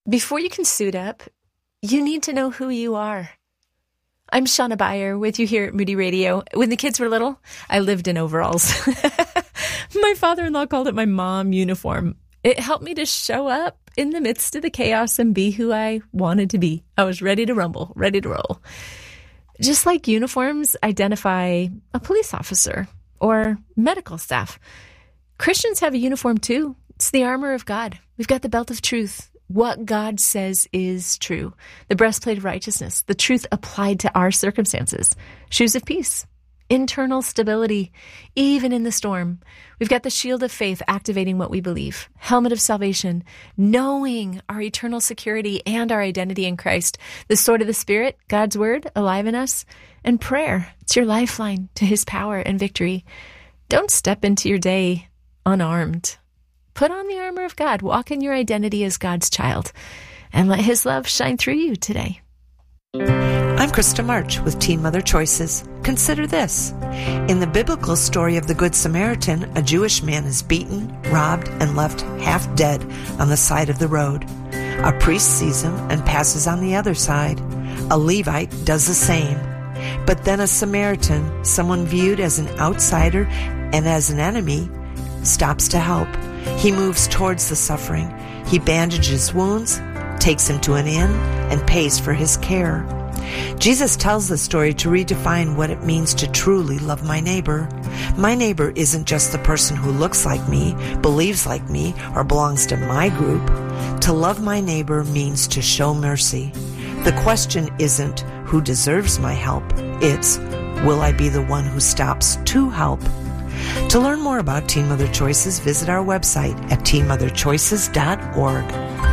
Before you can suit up, you need to know who you are. I'm Shauna Beyer with you here at Moody Radio. When the kids were little, I lived in overalls. My father-in-law called it my mom uniform. It helped me to show up in the midst of the chaos and be who I wanted to be. I was ready to rumble, ready to roll. Just like uniforms identify a police officer or medical staff, Christians have a uniform too. It's the armor of God. We've got the belt of truth. What God says is true. The breastplate of righteousness, the truth applied to our circumstances. Shoes of peace, internal stability, even in the storm. We've got the shield of faith activating what we believe. Helmet of salvation, knowing our eternal security and our identity in Christ. The sword of the Spirit, God's word, alive in us. And prayer, it's your lifeline to his power and victory. Don't step into your day unarmed. Put on the armor of God. Walk in your identity as God's child. And let his love shine through you today. I'm Krista March with Teen Mother Choices. Consider this. In the biblical story of the Good Samaritan, a Jewish man is beaten, robbed, and left half dead on the side of the road. A priest sees him and passes on the other side. A Levite does the same. But then a Samaritan, someone viewed as an outsider and as an enemy, stops to help. He moves towards the suffering. He bandages wounds, takes him to an inn, and pays for his care. Jesus tells the story to redefine what it means to truly love my neighbor. My neighbor isn't just the person who looks like me, believes like me, or belongs to my group. To love my neighbor means to show mercy. The question isn't who deserves my help. It's, will I be the one who stops to help? To learn more about Teen Mother Choices, visit our website at teenmotherchoices.org.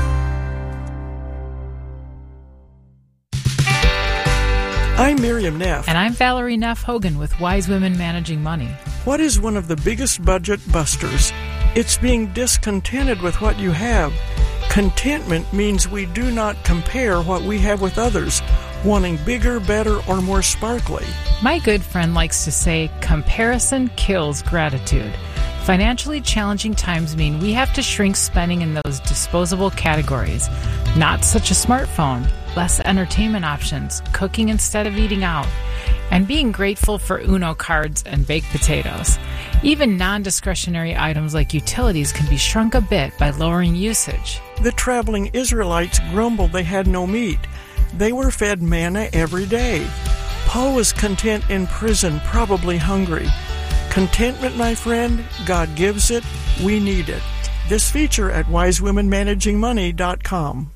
I'm Miriam Neff. And I'm Valerie Neff Hogan with Wise Women Managing Money. What is one of the biggest budget busters? It's being discontented with what you have. Contentment means we do not compare what we have with others, wanting bigger, better, or more sparkly. My good friend likes to say, comparison kills gratitude. Financially challenging times mean we have to shrink spending in those disposable categories. Not such a smartphone, less entertainment options, cooking instead of eating out, and being grateful for Uno cards and baked potatoes. Even non-discretionary items like utilities can be shrunk a bit by lowering usage. The traveling Israelites grumbled they had no meat. They were fed manna every day. Paul was content in prison, probably hungry. Contentment, my friend, God gives it. We need it. This feature at wisewomenmanagingmoney.com.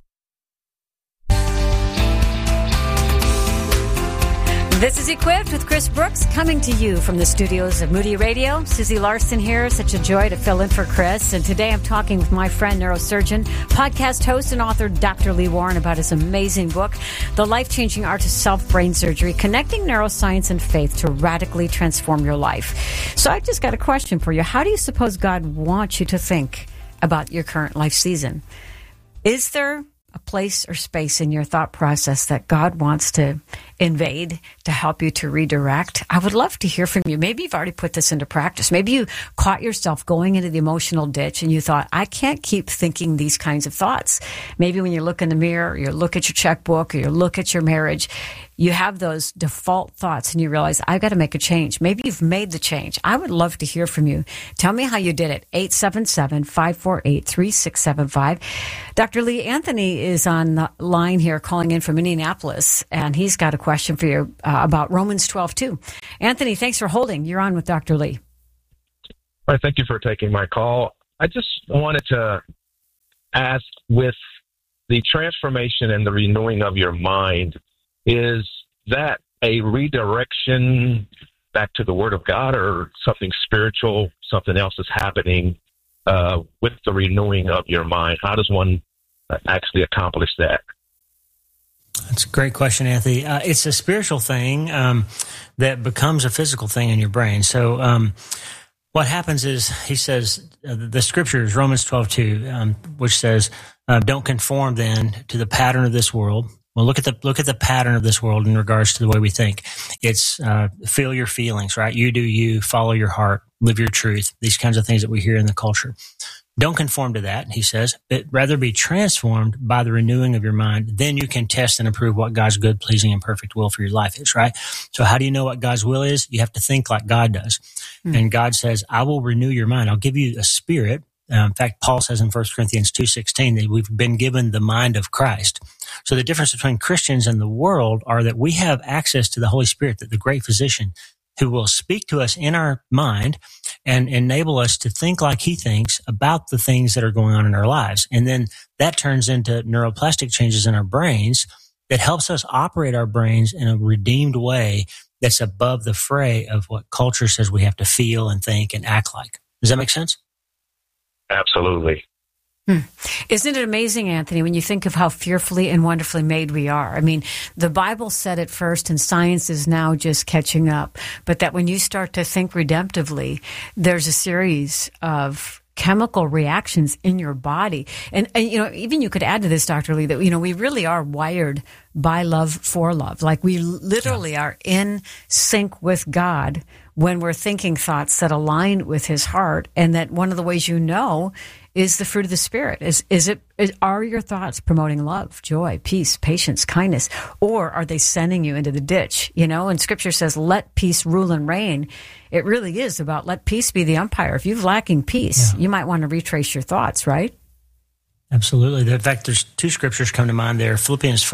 This is Equipped with Chris Brooks, coming to you from the studios of Moody Radio. Susie Larson here. Such a joy to fill in for Chris. And today I'm talking with my friend, neurosurgeon, podcast host, and author Dr. Lee Warren about his amazing book, The Life-Changing Art of Self-Brain Surgery, Connecting Neuroscience and Faith to Radically Transform Your Life. So I just got a question for you. How do you suppose God wants you to think about your current life season? Is there a place or space in your thought process that God wants to invade to help you to redirect? I would love to hear from you. Maybe you've already put this into practice. Maybe you caught yourself going into the emotional ditch and you thought, I can't keep thinking these kinds of thoughts. Maybe when you look in the mirror, or you look at your checkbook, or you look at your marriage, you have those default thoughts and you realize, I've got to make a change. Maybe you've made the change. I would love to hear from you. Tell me how you did it. 877-548-3675. Dr. Lee Anthony is on the line here calling in from Indianapolis, and he's got a question for you about Romans 12:2. Anthony, thanks for holding. You're on with Dr. Lee. All right, thank you for taking my call. I just wanted to ask, with the transformation and the renewing of your mind, is that a redirection back to the Word of God, or something spiritual, something else is happening with the renewing of your mind? How does one actually accomplish that? That's a great question, Anthony. It's a spiritual thing that becomes a physical thing in your brain. So what happens is, he says, the scriptures, Romans 12:2, which says, don't conform then to the pattern of this world. Well, look at the pattern of this world in regards to the way we think. It's feel your feelings, right? You do you, follow your heart, live your truth. These kinds of things that we hear in the culture. Don't conform to that, he says, but rather be transformed by the renewing of your mind. Then you can test and approve what God's good, pleasing, and perfect will for your life is, right? So how do you know what God's will is? You have to think like God does. And God says, I will renew your mind. I'll give you a spirit. In fact, Paul says in 1 Corinthians 2:16 that we've been given the mind of Christ. So the difference between Christians and the world are that we have access to the Holy Spirit, that the great physician, who will speak to us in our mind and enable us to think like he thinks about the things that are going on in our lives. And then that turns into neuroplastic changes in our brains that helps us operate our brains in a redeemed way that's above the fray of what culture says we have to feel and think and act like. Does that make sense? Absolutely. Isn't it amazing, Anthony, when you think of how fearfully and wonderfully made we are? I mean, the Bible said it first, and science is now just catching up. But that when you start to think redemptively, there's a series of chemical reactions in your body. And even you could add to this, Dr. Lee, that, we really are wired by love for love. Like we literally are in sync with God when we're thinking thoughts that align with his heart. And that one of the ways is the fruit of the Spirit. Are your thoughts promoting love, joy, peace, patience, kindness, or are they sending you into the ditch? And Scripture says, let peace rule and reign. It really is about let peace be the umpire. If you're lacking peace, you might want to retrace your thoughts, right? Absolutely. In fact, there's two scriptures come to mind there. Philippians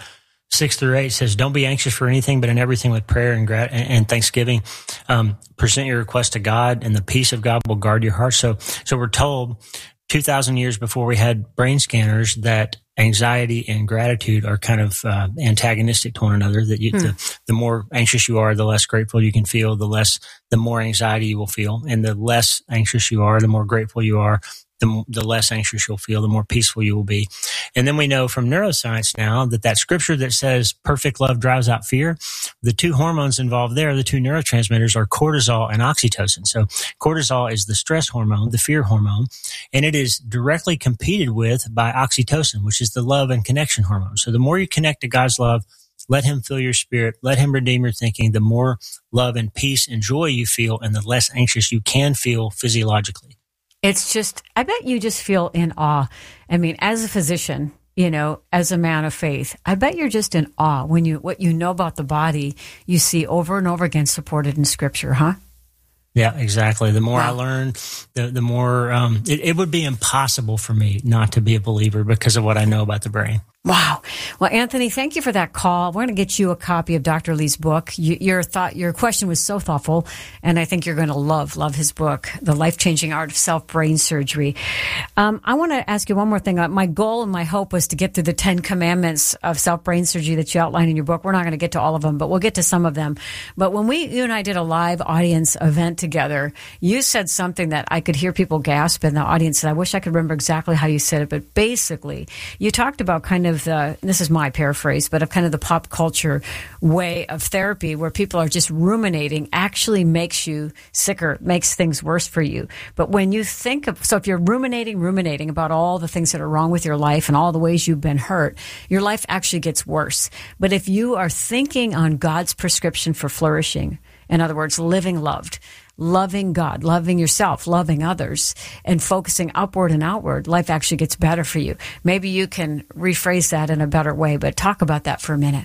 4:6-8 says, don't be anxious for anything, but in everything with prayer and thanksgiving, present your request to God, and the peace of God will guard your heart. So we're told 2,000 years before we had brain scanners that anxiety and gratitude are kind of antagonistic to one another. That the more anxious you are, the less grateful you can feel. The more anxiety you will feel, and the less anxious you are, the more grateful you are. The less anxious you'll feel, the more peaceful you will be. And then we know from neuroscience now that scripture that says perfect love drives out fear, the two hormones involved there, the two neurotransmitters, are cortisol and oxytocin. So cortisol is the stress hormone, the fear hormone, and it is directly competed with by oxytocin, which is the love and connection hormone. So the more you connect to God's love, let him fill your spirit, let him redeem your thinking, the more love and peace and joy you feel, and the less anxious you can feel physiologically. It's just, I bet you just feel in awe. I mean, as a physician, as a man of faith, I bet you're just in awe when what you know about the body, you see over and over again supported in Scripture, huh? Yeah, exactly. The more I learn, the more it would be impossible for me not to be a believer because of what I know about the brain. Wow. Well, Anthony, thank you for that call. We're going to get you a copy of Dr. Lee's book. Your question was so thoughtful, and I think you're going to love his book, The Life-Changing Art of Self-Brain Surgery. I want to ask you one more thing. My goal and my hope was to get through the 10 commandments of self-brain surgery that you outline in your book. We're not going to get to all of them, but we'll get to some of them. But when you and I did a live audience event together, you said something that I could hear people gasp in the audience, and I wish I could remember exactly how you said it, but basically, you talked about kind of this is my paraphrase, but of kind of the pop culture way of therapy where people are just ruminating actually makes you sicker, makes things worse for you. But when you think so if you're ruminating about all the things that are wrong with your life and all the ways you've been hurt, your life actually gets worse. But if you are thinking on God's prescription for flourishing, in other words, living loved, loving God, loving yourself, loving others, and focusing upward and outward, life actually gets better for you. Maybe you can rephrase that in a better way, but talk about that for a minute.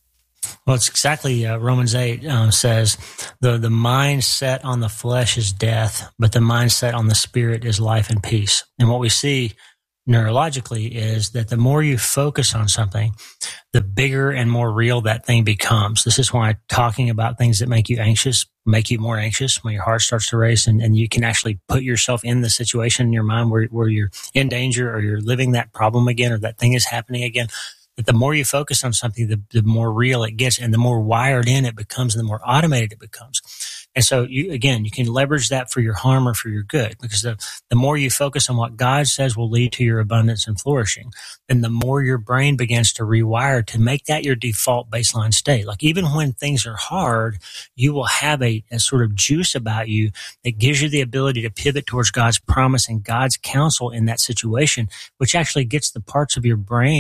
Well, it's exactly Romans 8 says, the mind set on the flesh is death, but the mindset on the spirit is life and peace. And what we see neurologically is that the more you focus on something, the bigger and more real that thing becomes. This is why talking about things that make you anxious make you more anxious when your heart starts to race, and you can actually put yourself in the situation in your mind where you're in danger or you're living that problem again or that thing is happening again. That the more you focus on something, the more real it gets, and the more wired in it becomes, and the more automated it becomes. And so you can leverage that for your harm or for your good, because the more you focus on what God says will lead to your abundance and flourishing, then the more your brain begins to rewire to make that your default baseline state. Like even when things are hard, you will have a sort of juice about you that gives you the ability to pivot towards God's promise and God's counsel in that situation, which actually gets the parts of your brain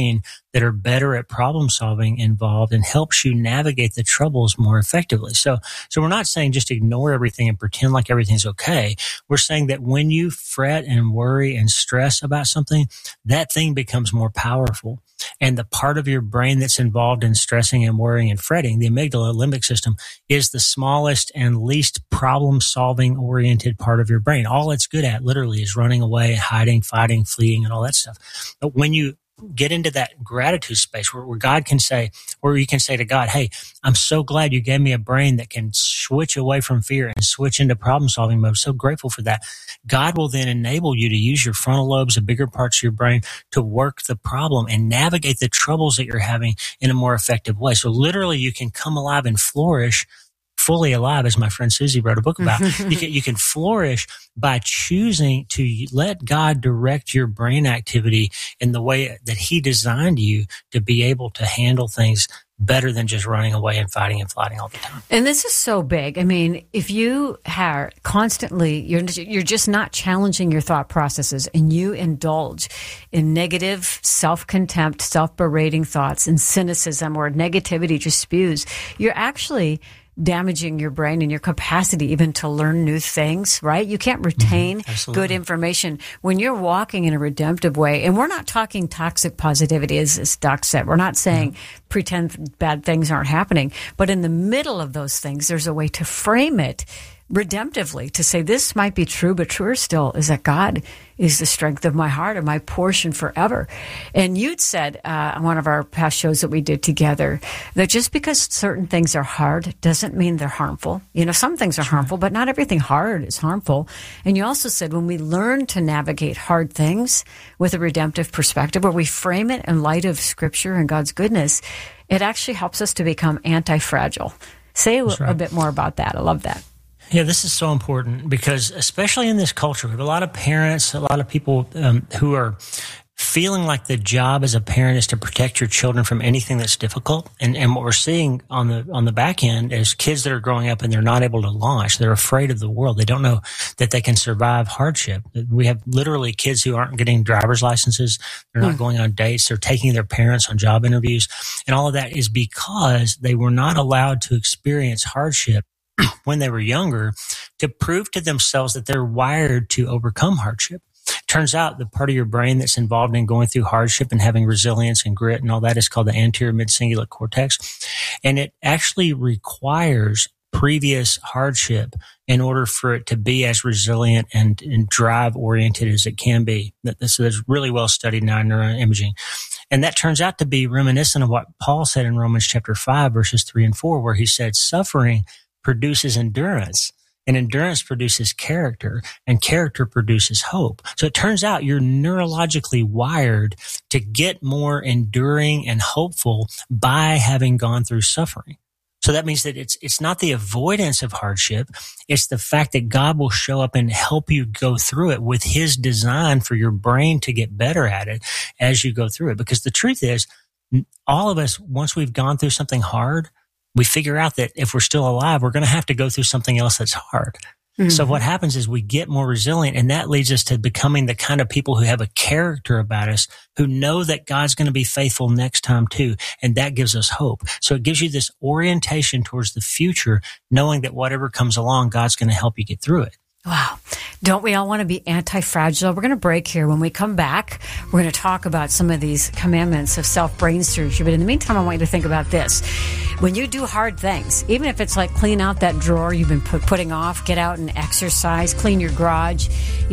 that are better at problem solving involved and helps you navigate the troubles more effectively. So we're not saying just ignore everything and pretend like everything's okay. We're saying that when you fret and worry and stress about something, that thing becomes more powerful. And the part of your brain that's involved in stressing and worrying and fretting, the amygdala limbic system, is the smallest and least problem-solving oriented part of your brain. All it's good at literally is running away, hiding, fighting, fleeing, and all that stuff. But when you get into that gratitude space where God can say, or you can say to God, hey, I'm so glad you gave me a brain that can switch away from fear and switch into problem-solving mode. So grateful for that. God will then enable you to use your frontal lobes, the bigger parts of your brain, to work the problem and navigate the troubles that you're having in a more effective way. So literally you can come alive and flourish, fully alive, as my friend Susie wrote a book about. You can flourish by choosing to let God direct your brain activity in the way that He designed you to be able to handle things better than just running away and fighting and flighting all the time. And this is so big. I mean, if you are constantly, you're just not challenging your thought processes, and you indulge in negative self-contempt, self-berating thoughts and cynicism, or negativity just spews, you're actually damaging your brain and your capacity even to learn new things, right? You can't retain good information when you're walking in a redemptive way. And we're not talking toxic positivity, as Doc said. We're not saying pretend bad things aren't happening. But in the middle of those things, there's a way to frame it redemptively, to say this might be true, but truer still is that God is the strength of my heart and my portion forever. And you'd said on one of our past shows that we did together that just because certain things are hard doesn't mean they're harmful. You know, some things are harmful, but not everything hard is harmful. And you also said when we learn to navigate hard things with a redemptive perspective, where we frame it in light of Scripture and God's goodness, it actually helps us to become anti-fragile. Say a bit more about that. I love that. Yeah, this is so important because especially in this culture, we have a lot of parents, a lot of people who are feeling like the job as a parent is to protect your children from anything that's difficult. And what we're seeing on the back end is kids that are growing up and they're not able to launch. They're afraid of the world. They don't know that they can survive hardship. We have literally kids who aren't getting driver's licenses. They're not going on dates. They're taking their parents on job interviews. And all of that is because they were not allowed to experience hardship when they were younger to prove to themselves that they're wired to overcome hardship. Turns out the part of your brain that's involved in going through hardship and having resilience and grit and all that is called the anterior mid-cingulate cortex. And it actually requires previous hardship in order for it to be as resilient and drive-oriented as it can be. So that's really well studied now in neuroimaging. And that turns out to be reminiscent of what Paul said in Romans chapter 5, verses 3 and 4, where he said, suffering produces endurance, and endurance produces character, and character produces hope. So it turns out you're neurologically wired to get more enduring and hopeful by having gone through suffering. So that means that it's not the avoidance of hardship. It's the fact that God will show up and help you go through it with His design for your brain to get better at it as you go through it. Because the truth is, all of us, once we've gone through something hard, we figure out that if we're still alive, we're going to have to go through something else that's hard. Mm-hmm. So what happens is we get more resilient, and that leads us to becoming the kind of people who have a character about us, who know that God's going to be faithful next time too. And that gives us hope. So it gives you this orientation towards the future, knowing that whatever comes along, God's going to help you get through it. Wow. Don't we all want to be anti-fragile? We're going to break here. When we come back, we're going to talk about some of these commandments of self-brain surgery. But in the meantime, I want you to think about this. When you do hard things, even if it's like clean out that drawer you've been putting off, get out and exercise, clean your garage,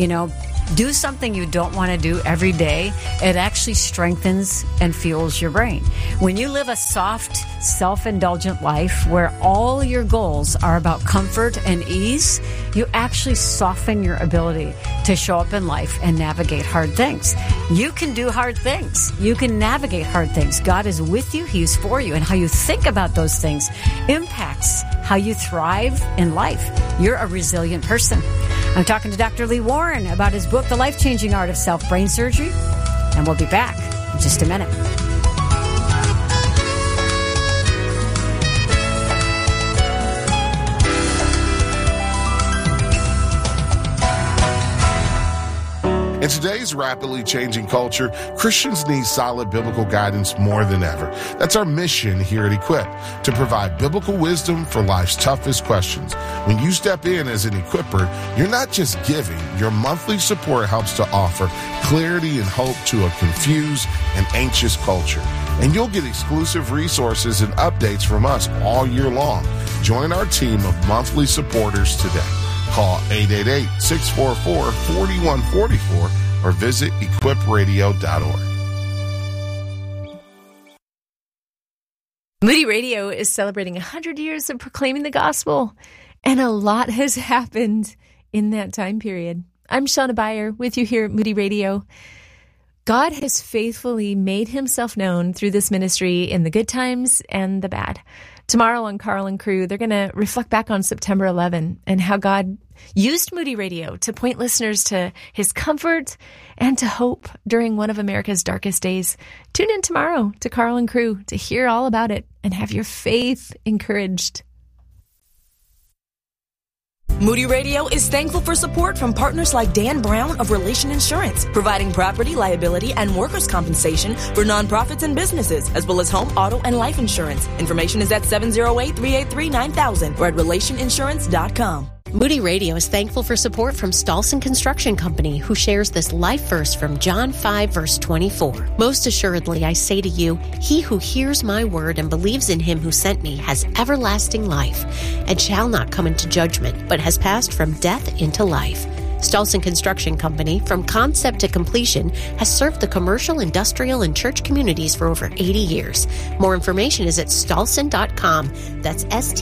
do something you don't want to do every day, it actually strengthens and fuels your brain. When you live a soft, self-indulgent life where all your goals are about comfort and ease, you actually soften your ability to show up in life and navigate hard things. You can do hard things. You can navigate hard things. God is with you. He is for you. And how you think about those things impacts how you thrive in life. You're a resilient person. I'm talking to Dr. Lee Warren about his book, The Life-Changing Art of Self-Brain Surgery, and we'll be back in just a minute. In today's rapidly changing culture, Christians need solid biblical guidance more than ever. That's our mission here at Equip, to provide biblical wisdom for life's toughest questions. When you step in as an equipper, you're not just giving. Your monthly support helps to offer clarity and hope to a confused and anxious culture. And you'll get exclusive resources and updates from us all year long. Join our team of monthly supporters today. Call 888-644-4144 or visit equipradio.org. Moody Radio is celebrating 100 years of proclaiming the gospel, and a lot has happened in that time period. I'm Shauna Beyer with you here at Moody Radio. God has faithfully made himself known through this ministry in the good times and the bad. Tomorrow on Carl and Crew, they're going to reflect back on September 11 and how God used Moody Radio to point listeners to his comfort and to hope during one of America's darkest days. Tune in tomorrow to Carl and Crew to hear all about it and have your faith encouraged. Moody Radio is thankful for support from partners like Dan Brown of Relation Insurance, providing property, liability, and workers' compensation for nonprofits and businesses, as well as home, auto, and life insurance. Information is at 708-383-9000 or at relationinsurance.com. Moody Radio is thankful for support from Stolson Construction Company, who shares this life verse from John 5, verse 24. Most assuredly, I say to you, he who hears my word and believes in him who sent me has everlasting life and shall not come into judgment, but has passed from death into life. Stolson Construction Company, from concept to completion, has served the commercial, industrial, and church communities for over 80 years. More information is at stolson.com. That's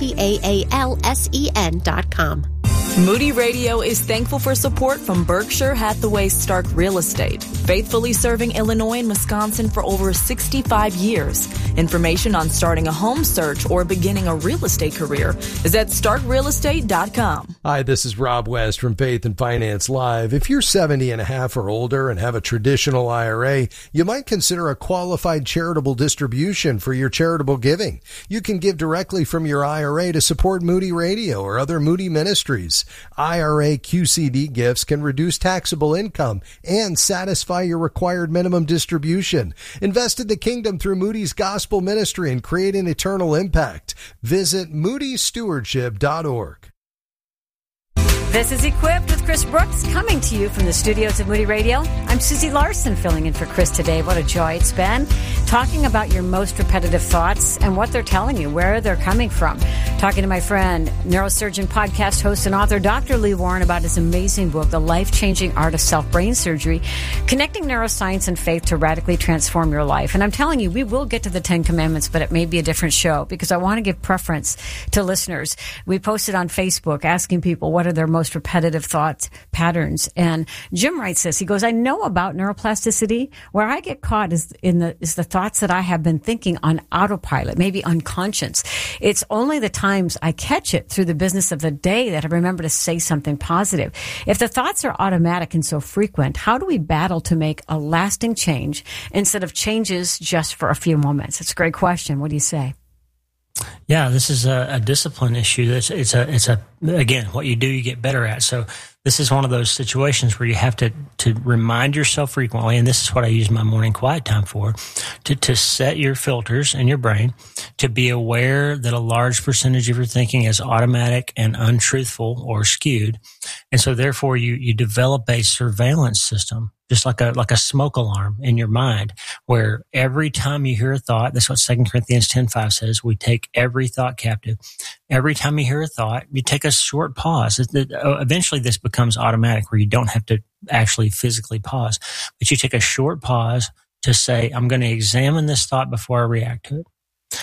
STAALSEN.com. Moody Radio is thankful for support from Berkshire Hathaway Stark Real Estate, faithfully serving Illinois and Wisconsin for over 65 years. Information on starting a home search or beginning a real estate career is at starkrealestate.com. Hi, this is Rob West from Faith and Finance Live. If you're 70 and a half or older and have a traditional IRA, you might consider a qualified charitable distribution for your charitable giving. You can give directly from your IRA to support Moody Radio or other Moody ministries. IRA QCD gifts can reduce taxable income and satisfy your required minimum distribution. Invest in the kingdom through Moody's Gospel Ministry and create an eternal impact. Visit moodystewardship.org. This is Equipped with Chris Brooks, coming to you from the studios of Moody Radio. I'm Susie Larson, filling in for Chris today. What a joy it's been. Talking about your most repetitive thoughts and what they're telling you, where they're coming from. Talking to my friend, neurosurgeon, podcast host, and author, Dr. Lee Warren, about his amazing book, The Life-Changing Art of Self-Brain Surgery, connecting neuroscience and faith to radically transform your life. And I'm telling you, we will get to the 10 Commandments, but it may be a different show because I want to give preference to listeners. We posted on Facebook asking people what are their most repetitive thought patterns. And Jim writes this. He goes, I know about neuroplasticity. Where I get caught is the thoughts that I have been thinking on autopilot, maybe unconscious. It's only the times I catch it through the business of the day that I remember to say something positive. If the thoughts are automatic and so frequent, how do we battle to make a lasting change instead of changes just for a few moments? It's a great question. What do you say? Yeah, this is a discipline issue. It's again, what you do, you get better at. So this is one of those situations where you have to remind yourself frequently, and this is what I use my morning quiet time for, to set your filters in your brain, to be aware that a large percentage of your thinking is automatic and untruthful or skewed. And so therefore you develop a surveillance system, just like a smoke alarm in your mind, where every time you hear a thought, that's what 2 Corinthians 10:5 says, we take every thought captive. Every time you hear a thought, you take a short pause. Eventually this becomes automatic where you don't have to actually physically pause, but you take a short pause to say, I'm going to examine this thought before I react to it.